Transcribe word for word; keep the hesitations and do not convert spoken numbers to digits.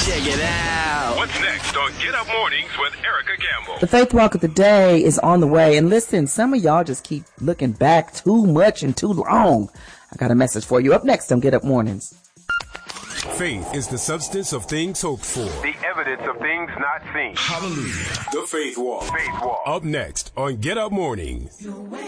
Check it out. What's next on Get Up Mornings with Erica Campbell? The Faith Walk of the Day is on the way. And listen, some of y'all just keep looking back too much and too long. I got a message for you. Up next on Get Up Mornings. Faith is the substance of things hoped for. The evidence of things not seen. Hallelujah. The Faith Walk. Faith Walk. Up next on Get Up Mornings.